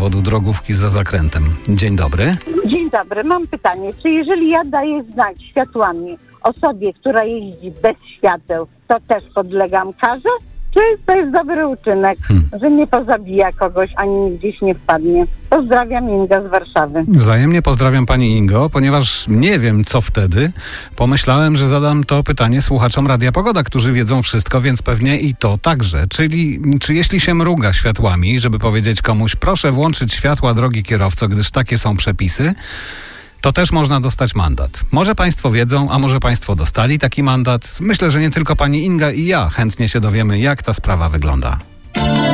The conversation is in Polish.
powodu drogówki za zakrętem. Dzień dobry. Dzień dobry, mam pytanie. Czy jeżeli ja daję znak światłami osobie, która jeździ bez świateł, to też podlegam karze? Czy to jest dobry uczynek, że nie pozabija kogoś, ani gdzieś nie wpadnie? Pozdrawiam, Inga z Warszawy. Wzajemnie pozdrawiam pani Ingo, ponieważ nie wiem co wtedy. Pomyślałem, że zadam to pytanie słuchaczom Radia Pogoda, którzy wiedzą wszystko, więc pewnie i to także. Czyli czy jeśli się mruga światłami, żeby powiedzieć komuś, proszę włączyć światła, drogi kierowco, gdyż takie są przepisy, to też można dostać mandat. Może państwo wiedzą, a może państwo dostali taki mandat. Myślę, że nie tylko pani Inga i ja chętnie się dowiemy, jak ta sprawa wygląda.